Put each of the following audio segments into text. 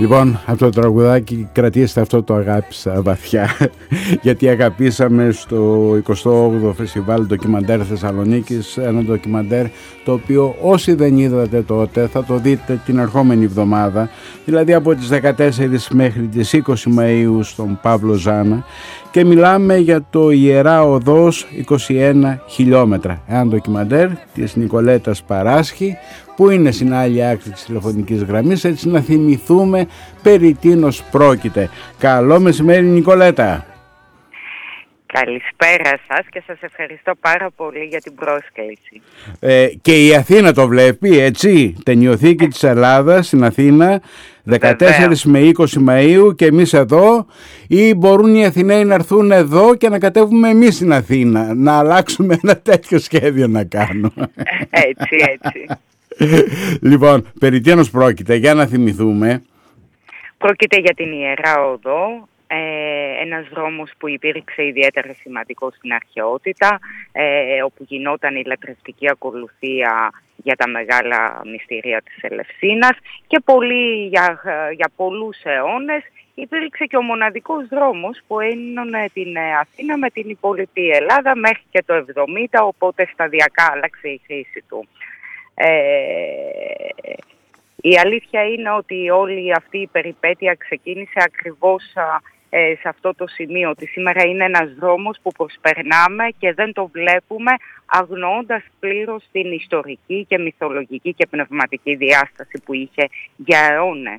Λοιπόν, αυτό το τραγουδάκι κρατήστε, αυτό το αγάπησα βαθιά γιατί αγαπήσαμε στο 28ο Φεστιβάλ Ντοκιμαντέρ Θεσσαλονίκης ένα ντοκιμαντέρ το οποίο όσοι δεν είδατε τότε θα το δείτε την ερχόμενη εβδομάδα, δηλαδή από τις 14 μέχρι τις 20 Μαΐου στον Παύλο Ζάνα, και μιλάμε για το Ιερά Οδός 21 χιλιόμετρα, ένα ντοκιμαντέρ της Νικολέτας Παράσχη που είναι στην άλλη άκρη της τηλεφωνικής γραμμής, έτσι να θυμηθούμε περί τίνος πρόκειται. Καλό μεσημέρι, Νικολέτα. Καλησπέρα σας και σας ευχαριστώ πάρα πολύ για την πρόσκληση. Και η Αθήνα το βλέπει, έτσι, Ταινιοθήκη της Ελλάδας στην Αθήνα 14 με 20 Μαΐου και εμείς εδώ, ή μπορούν οι Αθηναίοι να έρθουν εδώ και να κατέβουμε εμείς στην Αθήνα, να αλλάξουμε ένα τέτοιο σχέδιο να κάνουμε. Έτσι. Λοιπόν, περί τίνος πρόκειται, για να θυμηθούμε. Πρόκειται για την Ιερά Οδό, ένας δρόμος που υπήρξε ιδιαίτερα σημαντικό στην αρχαιότητα, όπου γινόταν η λατρευτική ακολουθία για τα μεγάλα μυστήρια της Ελευσίνας και για πολλούς αιώνες υπήρξε και ο μοναδικός δρόμος που ένωνε την Αθήνα με την υπόλοιπη Ελλάδα μέχρι και το 70, οπότε σταδιακά άλλαξε η χρήση του. Η αλήθεια είναι ότι όλη αυτή η περιπέτεια ξεκίνησε ακριβώς σε αυτό το σημείο, ότι σήμερα είναι ένας δρόμος που προσπερνάμε και δεν το βλέπουμε, αγνοώντας πλήρως την ιστορική και μυθολογική και πνευματική διάσταση που είχε για αιώνες.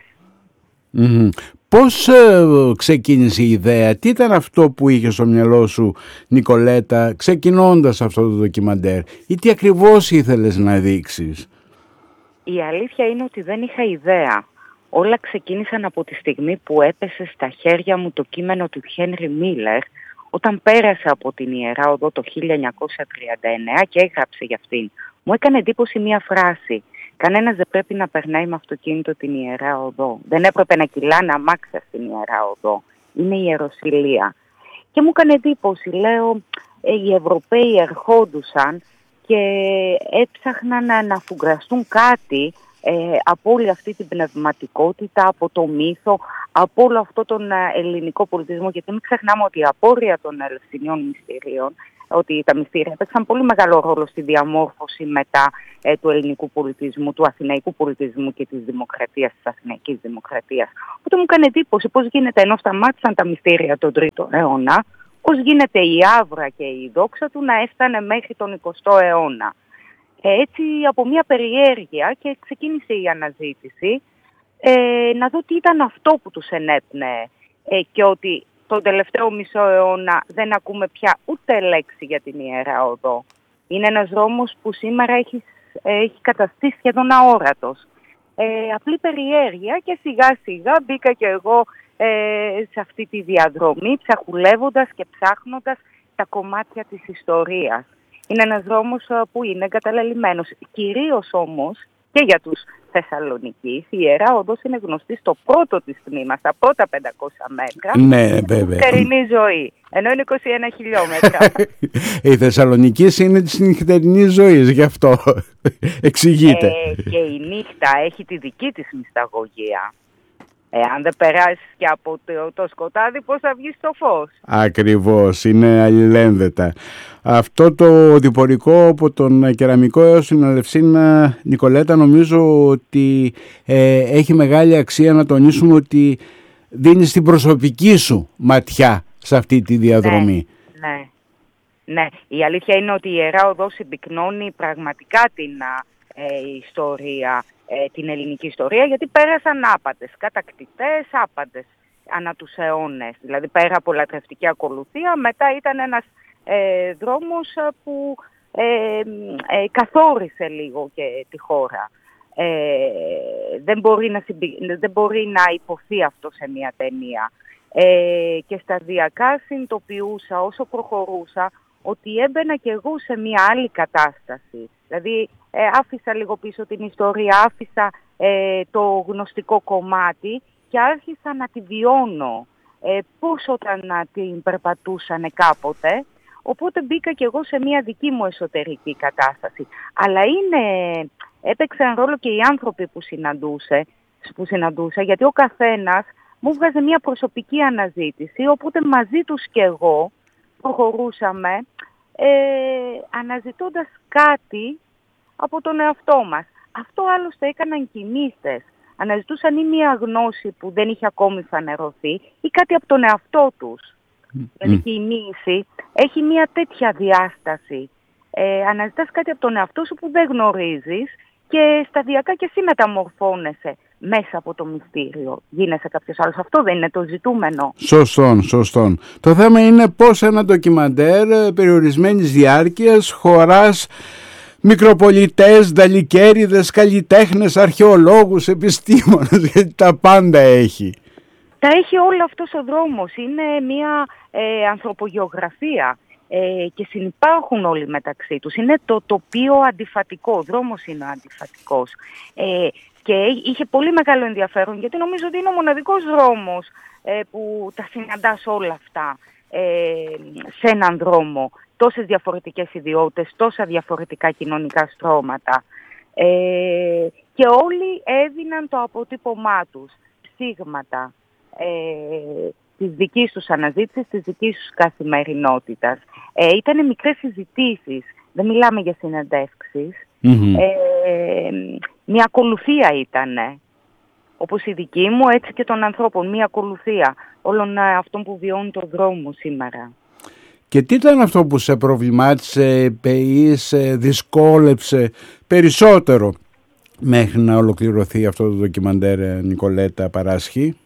Πώς ξεκίνησε η ιδέα, τι ήταν αυτό που είχε στο μυαλό σου, Νικολέτα, ξεκινώντας αυτό το ντοκιμαντέρ, ή τι ακριβώς ήθελες να δείξεις? Η αλήθεια είναι ότι δεν είχα ιδέα. Όλα ξεκίνησαν από τη στιγμή που έπεσε στα χέρια μου το κείμενο του Χένρι Μίλερ όταν πέρασε από την Ιερά Οδό το 1939 και έγραψε για αυτήν. Μου έκανε εντύπωση μία φράση. Κανένας δεν πρέπει να περνάει με αυτοκίνητο την Ιερά Οδό. Δεν έπρεπε να κυλάνε αμάξια στην Ιερά Οδό. Είναι ιεροσυλία. Και μου έκανε εντύπωση, λέω, οι Ευρωπαίοι ερχόντουσαν και έψαχναν να αφουγκραστούν κάτι από όλη αυτή την πνευματικότητα, από το μύθο, από όλο αυτό τον ελληνικό πολιτισμό. Γιατί μην ξεχνάμε ότι η απόρρεια των Ελευσινιών μυστηρίων, ότι τα μυστήρια έπαιξαν πολύ μεγάλο ρόλο στη διαμόρφωση μετά του ελληνικού πολιτισμού, του αθηναϊκού πολιτισμού και της δημοκρατίας, της αθηναϊκής δημοκρατίας. Οπότε μου έκανε εντύπωση πώς γίνεται, ενώ σταμάτησαν τα μυστήρια τον 3ο αιώνα, πώς γίνεται η άβρα και η δόξα του να έφτανε μέχρι τον 20ο αιώνα. Έτσι από μια περιέργεια και ξεκίνησε η αναζήτηση να δω τι ήταν αυτό που τους ενέπνεε και ότι τον τελευταίο μισό αιώνα δεν ακούμε πια ούτε λέξη για την Ιερά Οδό. Είναι ένας δρόμος που σήμερα έχει καταστεί σχεδόν αόρατος. Απλή περιέργεια και σιγά σιγά μπήκα και εγώ σε αυτή τη διαδρομή ψαχουλεύοντας και ψάχνοντας τα κομμάτια της ιστορίας. Είναι ένας δρόμος που είναι εγκαταλελειμμένος. Κυρίως όμως και για τους Θεσσαλονικείς, η Ιερά Οδός είναι γνωστή στο πρώτο της τμήμα, στα πρώτα 500 μέτρα. Ναι, βέβαια. Νυχτερινή ζωή, ενώ είναι 21 χιλιόμετρα. Η Θεσσαλονικείς είναι της νυχτερινής ζωής, γι' αυτό εξηγείται. Και η νύχτα έχει τη δική της μυσταγωγία. Αν δεν περάσεις και από το σκοτάδι, πώς θα βγεις στο φως? Ακριβώς, είναι αλληλένδετα. Αυτό το διπορικό από τον Κεραμικό έως την Ελευσίνα, Νικολέτα, νομίζω ότι έχει μεγάλη αξία να τονίσουμε ότι δίνεις την προσωπική σου ματιά σε αυτή τη διαδρομή. Ναι. Η αλήθεια είναι ότι η Ιερά Οδός συμπυκνώνει πραγματικά την ιστορία, την ελληνική ιστορία, γιατί πέρασαν άπαντες, κατακτητές άπαντες ανά τους αιώνες. Δηλαδή πέρα από λατρευτική ακολουθία, μετά ήταν ένας δρόμος που καθόρισε λίγο και τη χώρα. Δεν μπορεί να υποθεί αυτό σε μια ταινία. Και σταδιακά συνειδητοποιούσα όσο προχωρούσα ότι έμπαινα κι εγώ σε μια άλλη κατάσταση. Δηλαδή άφησα λίγο πίσω την ιστορία, άφησα το γνωστικό κομμάτι και άρχισα να τη βιώνω πώς όταν την περπατούσανε κάποτε. Οπότε μπήκα κι εγώ σε μια δική μου εσωτερική κατάσταση. Αλλά έπαιξαν ρόλο και οι άνθρωποι που συναντούσε. που συναντούσα, γιατί ο καθένας μου βγάζε μια προσωπική αναζήτηση, οπότε μαζί τους και εγώ προχωρούσαμε αναζητώντας κάτι από τον εαυτό μας. Αυτό άλλωστε έκαναν και οι μύστες. Αναζητούσαν ή μια γνώση που δεν είχε ακόμη φανερωθεί ή κάτι από τον εαυτό τους. Δηλαδή και η μύση έχει μια τέτοια διάσταση. Αναζητάς κάτι από τον εαυτό σου που δεν γνωρίζεις και σταδιακά και εσύ μεταμορφώνεσαι μέσα από το μυστήριο. Γίνεσαι κάποιος άλλος. Αυτό δεν είναι το ζητούμενο. Σωστόν. Το θέμα είναι πώς ένα ντοκιμαντέρ περιορισμένης διάρκειας χωράς μικροπολιτές, νταλικέριδες, καλλιτέχνες, αρχαιολόγους, επιστήμονες, γιατί τα πάντα έχει. Τα έχει όλο αυτός ο δρόμος. Είναι μια ανθρωπογεωγραφία και συνυπάρχουν όλοι μεταξύ τους. Είναι το τοπίο αντιφατικό, ο δρόμος είναι αντιφατικός. Και είχε πολύ μεγάλο ενδιαφέρον, γιατί νομίζω ότι είναι ο μοναδικός δρόμος που τα συναντάς όλα αυτά σε έναν δρόμο. Τόσες διαφορετικές ιδιότητες, τόσα διαφορετικά κοινωνικά στρώματα. Και όλοι έδιναν το αποτύπωμά τους, ψήγματα της δικής τους αναζήτησης, της δικής τους καθημερινότητας. Ήτανε μικρές συζητήσεις, δεν μιλάμε για συνεντεύξεις. Μια ακολουθία ήτανε, όπως η δική μου, έτσι και των ανθρώπων. Μια ακολουθία όλων αυτών που βιώνουν τον δρόμο σήμερα. Και τι ήταν αυτό που σε προβλημάτισε ή σε δυσκόλεψε περισσότερο μέχρι να ολοκληρωθεί αυτό το ντοκιμαντέρ, Νικολέτα Παράσχη?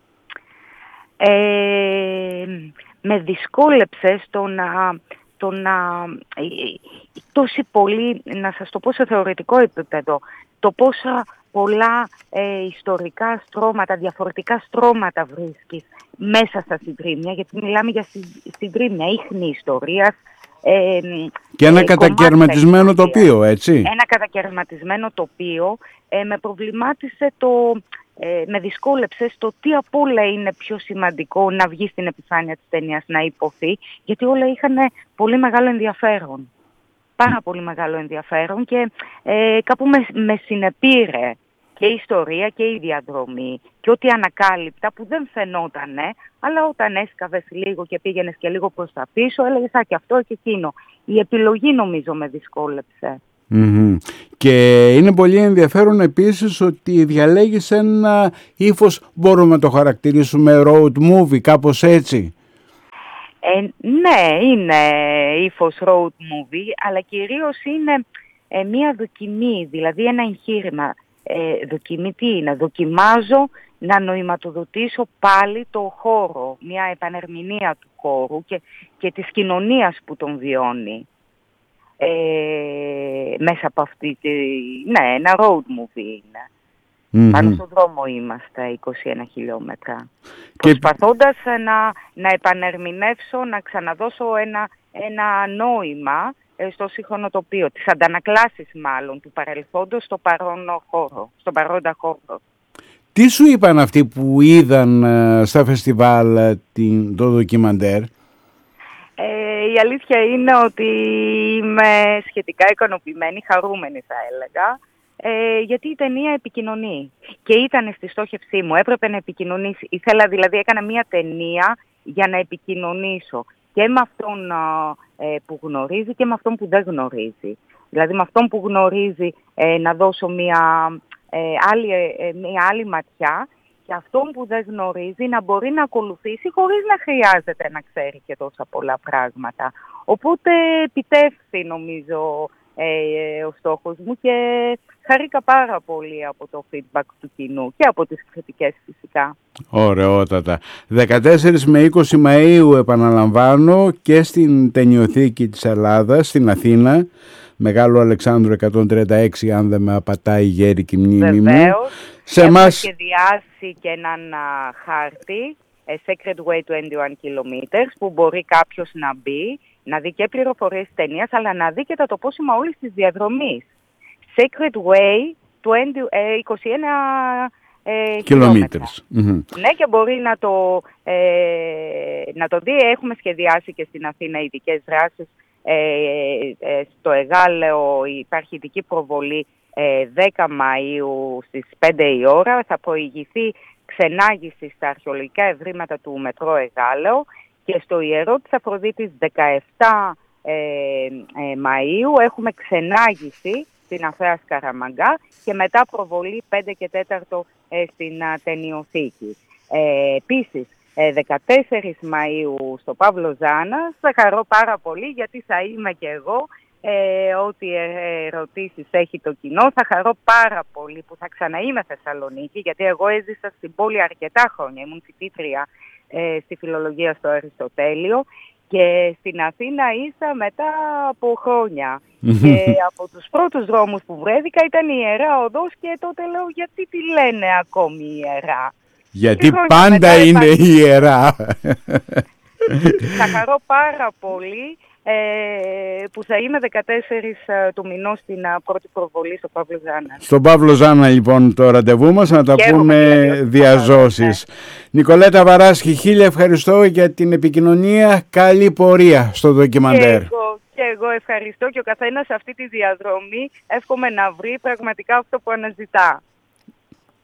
Με δυσκόλεψε το να τόση πολύ, να σας το πω σε θεωρητικό επίπεδο, το πόσα πολλά ιστορικά στρώματα, διαφορετικά στρώματα βρίσκεις μέσα στα συντρίμμια, γιατί μιλάμε για συντρίμμια, ίχνη ιστορίας. Και ένα κατακαιρματισμένο τοπίο, έτσι. Ένα κατακαιρματισμένο τοπίο. Με προβλημάτισε με δυσκόλεψε στο τι απ' όλα είναι πιο σημαντικό να βγει στην επιφάνεια της ταινίας, να υποθεί, γιατί όλα είχαν πολύ μεγάλο ενδιαφέρον. Πάρα πολύ μεγάλο ενδιαφέρον και κάπου με συνεπήρε και η ιστορία και η διαδρομή και ό,τι ανακάλυπτα που δεν φαινότανε, αλλά όταν έσκαβες λίγο και πήγαινες και λίγο προς τα πίσω, έλεγες και αυτό και εκείνο. Η επιλογή νομίζω με δυσκόλεψε. Και είναι πολύ ενδιαφέρον επίσης ότι διαλέγεις ένα ύφος, μπορούμε να το χαρακτηρίσουμε road movie, κάπως έτσι. Ναι, είναι ύφος road movie, αλλά κυρίως είναι μία δοκιμή, δηλαδή ένα εγχείρημα. Δοκιμή τι είναι? Δοκιμάζω να νοηματοδοτήσω πάλι το χώρο, μια επανερμηνεία του χώρου και της κοινωνίας που τον βιώνει. Μέσα από αυτή ναι, ένα road movie είναι. Πάνω στον δρόμο είμαστε 21 χιλιόμετρα. Προσπαθώντας να επανερμηνεύσω, να ξαναδώσω ένα νόημα στο σύγχρονο τοπίο, τις αντανακλάσεις μάλλον του παρελθόντος στον παρόντα χώρο. Τι σου είπαν αυτοί που είδαν στα φεστιβάλ το ντοκιμαντέρ? Η αλήθεια είναι ότι είμαι σχετικά ικανοποιημένη, χαρούμενη θα έλεγα, γιατί η ταινία επικοινωνεί και ήταν στη στόχευσή μου, έπρεπε να επικοινωνήσει. Ήθελα δηλαδή, έκανα μια ταινία για να επικοινωνήσω και με αυτόν που γνωρίζει και με αυτόν που δεν γνωρίζει. Δηλαδή με αυτόν που γνωρίζει να δώσω μια άλλη ματιά και αυτόν που δεν γνωρίζει να μπορεί να ακολουθήσει χωρίς να χρειάζεται να ξέρει και τόσα πολλά πράγματα. Οπότε επιτεύχθη νομίζω ο στόχος μου και χαρήκα πάρα πολύ από το feedback του κοινού και από τις κριτικές φυσικά. Ωραιότατα. 14 με 20 Μαΐου επαναλαμβάνω και στην Ταινιοθήκη της Ελλάδας, στην Αθήνα, Μεγάλο Αλεξάνδρου 136, αν δεν με απατάει η γέρικη μνήμη μου. Βεβαίως. Έχουμε σχεδιάσει και έναν χάρτη, Sacred Way 21 kilometers, που μπορεί κάποιος να μπει, να δει και πληροφορίες της ταινίας, αλλά να δει και τα τοπόσημα όλης της διαδρομής. Sacred Way 21 kilometers. Ναι, και μπορεί να το δει. Έχουμε σχεδιάσει και στην Αθήνα ειδικές δράσεις. Στο Εγάλεο υπάρχει ειδική προβολή 10 Μαΐου στις 5 η ώρα. Θα προηγηθεί ξενάγηση στα αρχαιολογικά ευρήματα του Μετρό Εγάλεο και στο Ιερό της Αφροδίτης 17 Μαΐου έχουμε ξενάγηση στην Αθρέα Σκαραμαγκά και μετά προβολή 5 και 4 στην Ταινιοθήκη. Επίσης, 14 Μαΐου στο Παύλο Ζάνας θα χαρώ πάρα πολύ γιατί θα είμαι και εγώ. Ό,τι ερωτήσεις έχει το κοινό, θα χαρώ πάρα πολύ που θα ξαναείμαι Θεσσαλονίκη, γιατί εγώ έζησα στην πόλη αρκετά χρόνια, ήμουν φοιτήτρια στη φιλολογία στο Αριστοτέλειο και στην Αθήνα ήρθα μετά από χρόνια. Και από τους πρώτους δρόμους που βρέθηκα ήταν η Ιερά Οδός και τότε λέω γιατί τη λένε ακόμη Ιερά. Γιατί πάντα είναι η Ιερά. Θα χαρώ πάρα πολύ που θα είμαι 14 του μηνός στην πρώτη προβολή στο Παύλο Ζάνα. Στον Παύλο Ζάνα λοιπόν το ραντεβού μας, να τα πούμε διαζώσεις. Νικολέτα Βαράσχη, χίλια ευχαριστώ για την επικοινωνία. Καλή πορεία στο ντοκιμαντέρ. Και εγώ ευχαριστώ και ο καθένας αυτή τη διαδρομή εύχομαι να βρει πραγματικά αυτό που αναζητά.